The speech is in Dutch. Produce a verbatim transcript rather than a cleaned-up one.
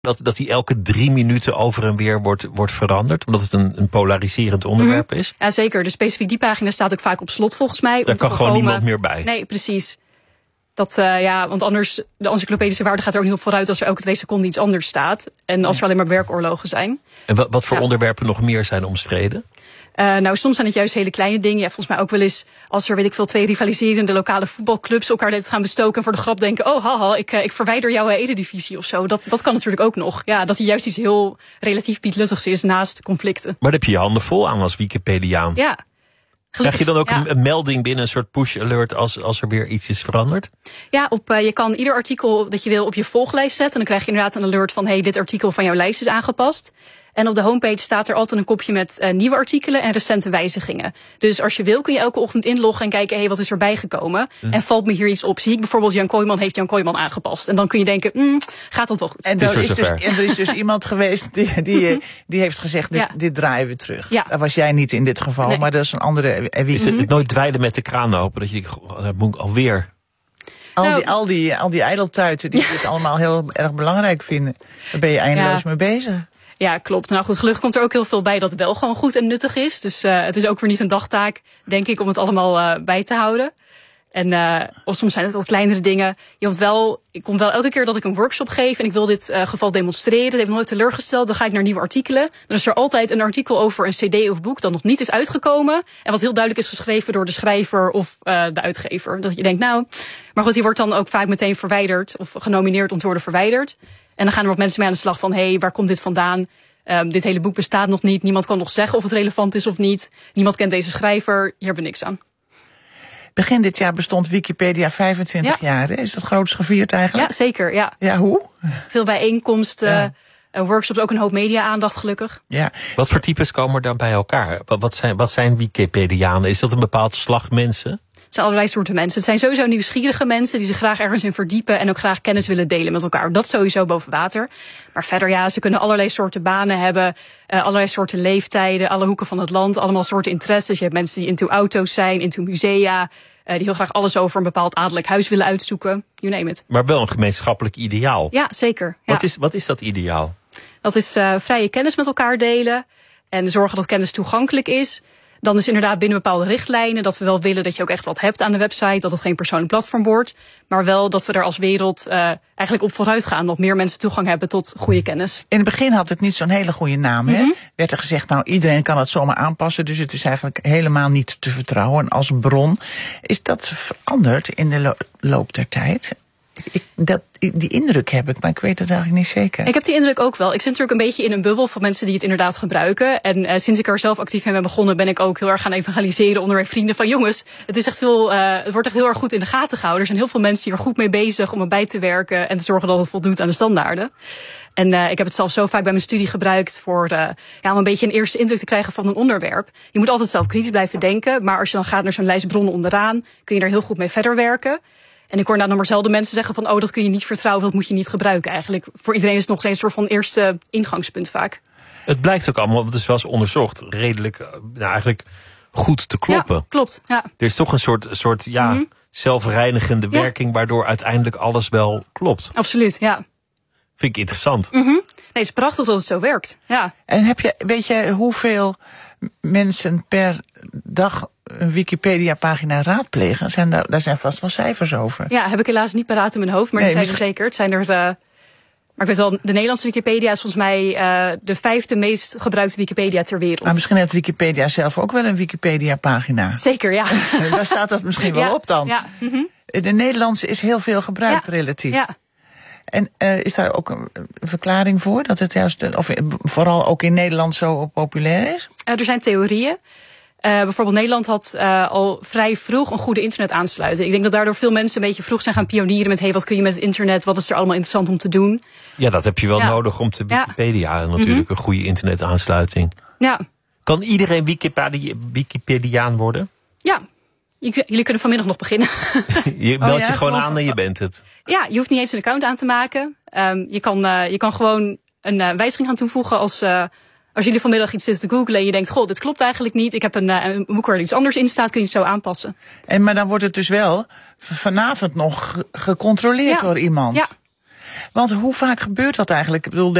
Dat, dat die elke drie minuten over en weer wordt, wordt veranderd? Omdat het een, een polariserend onderwerp mm-hmm. is? Ja, zeker. Dus specifiek die pagina staat ook vaak op slot volgens mij. Daar kan gewoon niemand meer bij. Nee, precies. Dat, uh, ja, want anders, de encyclopedische waarde gaat er ook niet op vooruit als er elke twee seconden iets anders staat. En als er alleen maar werkoorlogen zijn. En wat, wat voor ja. onderwerpen nog meer zijn omstreden? Uh, nou, soms zijn het juist hele kleine dingen. Ja, volgens mij ook wel eens als er, weet ik veel, twee rivaliserende lokale voetbalclubs elkaar dit gaan bestoken en voor de grap denken, oh, haha, ik, ik verwijder jouw Eredivisie of zo. Dat, dat kan natuurlijk ook nog. Ja, dat hij juist iets heel relatief pietluttigs is naast conflicten. Maar daar heb je je handen vol aan als Wikipediaan. Ja. Krijg je dan ook ja. een, een melding binnen, een soort push-alert als, als er weer iets is veranderd? Ja, op, uh, je kan ieder artikel dat je wil op je volglijst zetten. En dan krijg je inderdaad een alert van, hey, dit artikel van jouw lijst is aangepast. En op de homepage staat er altijd een kopje met uh, nieuwe artikelen en recente wijzigingen. Dus als je wil kun je elke ochtend inloggen en kijken, hé, hey, wat is er bijgekomen? Hm. En valt me hier iets op? Zie ik bijvoorbeeld Jan Kooijman heeft Jan Kooijman aangepast. En dan kun je denken, mm, gaat dat wel goed? En er is, dus, en er is dus iemand geweest die, die, die heeft gezegd, dit, ja. dit draaien we terug. Ja. Dat was jij niet in dit geval, nee. maar dat is een andere. Wie... Is het, het nooit dweilen met de kraan open? Dat je dat moet ik alweer. Al, nou, die, al, die, al die ijdeltuiten die dit allemaal heel erg belangrijk vinden. Daar ben je eindeloos ja. mee bezig. Ja, klopt. Nou goed, gelukkig komt er ook heel veel bij dat het wel gewoon goed en nuttig is. Dus uh, het is ook weer niet een dagtaak, denk ik, om het allemaal uh, bij te houden. En uh, of soms zijn het wat kleinere dingen. Je komt wel, ik kom wel elke keer dat ik een workshop geef en ik wil dit uh, geval demonstreren. Dat heeft me nooit teleurgesteld. Dan ga ik naar nieuwe artikelen. Dan is er altijd een artikel over een cd of boek dat nog niet is uitgekomen. En wat heel duidelijk is geschreven door de schrijver of uh, de uitgever. Dat je denkt, nou, maar goed, die wordt dan ook vaak meteen verwijderd of genomineerd om te worden verwijderd. En dan gaan er wat mensen mee aan de slag van, hé, hey, waar komt dit vandaan? Um, dit hele boek bestaat nog niet. Niemand kan nog zeggen of het relevant is of niet. Niemand kent deze schrijver. Hier hebben we niks aan. Begin dit jaar bestond Wikipedia vijfentwintig ja. jaar. Hè? Is dat groots gevierd eigenlijk? Ja, zeker. Ja, ja hoe? Veel bijeenkomsten, ja. uh, workshops, ook een hoop media-aandacht gelukkig. Ja. Wat voor types komen er dan bij elkaar? Wat zijn, wat zijn Wikipedianen? Is dat een bepaald slag mensen? Het zijn allerlei soorten mensen. Het zijn sowieso nieuwsgierige mensen die zich graag ergens in verdiepen en ook graag kennis willen delen met elkaar. Dat sowieso boven water. Maar verder, ja, ze kunnen allerlei soorten banen hebben, uh, allerlei soorten leeftijden, alle hoeken van het land, allemaal soorten interesses. Je hebt mensen die into auto's zijn, into musea, uh, die heel graag alles over een bepaald adellijk huis willen uitzoeken. You name it. Maar wel een gemeenschappelijk ideaal. Ja, zeker. Ja. Wat is, wat is dat ideaal? Dat is uh, vrije kennis met elkaar delen en zorgen dat kennis toegankelijk is. Dan is inderdaad binnen bepaalde richtlijnen dat we wel willen dat je ook echt wat hebt aan de website. Dat het geen persoonlijk platform wordt. Maar wel dat we er als wereld uh, eigenlijk op vooruit gaan. Dat meer mensen toegang hebben tot goede kennis. In het begin had het niet zo'n hele goede naam. Hè? Mm-hmm. Werd er gezegd, nou iedereen kan het zomaar aanpassen. Dus het is eigenlijk helemaal niet te vertrouwen als bron. Is dat veranderd in de lo- loop der tijd? Ik, dat, die indruk heb ik, maar ik weet het eigenlijk niet zeker. Ik heb die indruk ook wel. Ik zit natuurlijk een beetje in een bubbel van mensen die het inderdaad gebruiken. En uh, sinds ik er zelf actief mee ben begonnen, ben ik ook heel erg gaan evangeliseren onder mijn vrienden. Van jongens, het is echt veel, uh, het wordt echt heel erg goed in de gaten gehouden. Er zijn heel veel mensen die er goed mee bezig om erbij te werken en te zorgen dat het voldoet aan de standaarden. En uh, ik heb het zelf zo vaak bij mijn studie gebruikt voor uh, ja, om een beetje een eerste indruk te krijgen van een onderwerp. Je moet altijd zelf kritisch blijven denken, maar als je dan gaat naar zo'n lijst bronnen onderaan, kun je er heel goed mee verder werken. En ik hoor nou nog maar zelden mensen zeggen van, oh, dat kun je niet vertrouwen, dat moet je niet gebruiken eigenlijk. Voor iedereen is het nog steeds een soort van eerste ingangspunt vaak. Het blijkt ook allemaal, het is wel eens onderzocht, redelijk, nou eigenlijk goed te kloppen. Ja, klopt. Ja. Er is toch een soort, soort ja, mm-hmm. zelfreinigende ja. werking, waardoor uiteindelijk alles wel klopt. Absoluut, ja. Vind ik interessant. Mm-hmm. Nee, het is prachtig dat het zo werkt. Ja. En heb je, weet je hoeveel mensen per dag een Wikipedia-pagina raadplegen? Zijn daar, daar zijn vast wel cijfers over. Ja, heb ik helaas niet paraat in mijn hoofd, maar nee, die zijn er zeker. Het zijn er, uh, maar ik weet wel, de Nederlandse Wikipedia is volgens mij uh, de vijfde meest gebruikte Wikipedia ter wereld. Maar misschien heeft Wikipedia zelf ook wel een Wikipedia-pagina. Zeker, ja. Daar staat dat misschien wel ja, op dan. Ja. Mm-hmm. De Nederlandse is heel veel gebruikt, ja, relatief. Ja. En uh, is daar ook een verklaring voor? Dat het juist, of vooral ook in Nederland zo populair is? Uh, er zijn theorieën. Uh, bijvoorbeeld Nederland had uh, al vrij vroeg een goede internetaansluiting. Ik denk dat daardoor veel mensen een beetje vroeg zijn gaan pionieren met, hey, wat kun je met het internet? Wat is er allemaal interessant om te doen? Ja, dat heb je wel ja. nodig om te Wikipedia. Ja. Natuurlijk mm-hmm. een goede internetaansluiting. Ja. Kan iedereen Wikipedia, Wikipediaan worden? Ja. Jullie kunnen vanmiddag nog beginnen. Je meldt oh ja, je gewoon aan en je bent het. Ja, je hoeft niet eens een account aan te maken. Um, je, kan, uh, je kan gewoon een uh, wijziging gaan toevoegen als... Uh, Als jullie vanmiddag iets zitten te googlen en je denkt, goh, dit klopt eigenlijk niet. Ik heb een, uh, een boek waar iets anders in staat, kun je het zo aanpassen. En maar dan wordt het dus wel vanavond nog gecontroleerd ja. door iemand. Ja. Want hoe vaak gebeurt dat eigenlijk? Ik bedoel,